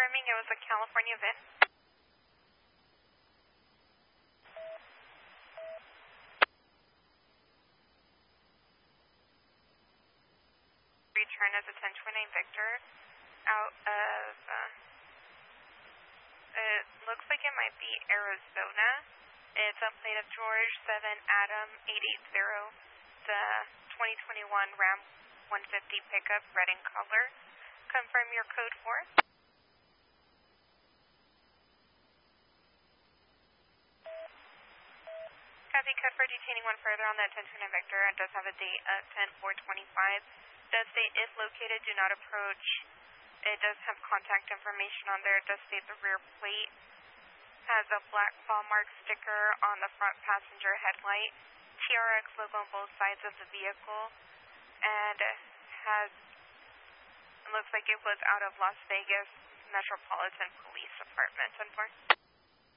confirming it was a California VIN. Return as a 1029 Victor out of, it looks like it might be Arizona. It's a plate of George 7 Adam 880, the 2021 Ram 150 pickup, red in color. Confirm your code 4. Copy, code for detaining one further on that 1029 Victor. It does have a date of 10/4/25. Does state if located, do not approach. It does have contact information on there. It does state the rear plate has a black claw mark sticker on the front passenger headlight, TRX logo on both sides of the vehicle, and has, it looks like it was out of Las Vegas Metropolitan Police Department. 10-4.